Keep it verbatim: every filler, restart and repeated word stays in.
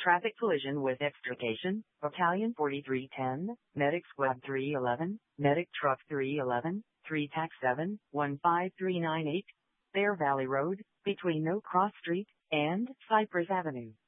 Traffic collision with extrication, Battalion forty-three ten, Medic Squad three eleven, Medic Truck three eleven, three T A C seven, one five three nine eight, Bear Valley Road, between No Cross Street and Cypress Avenue.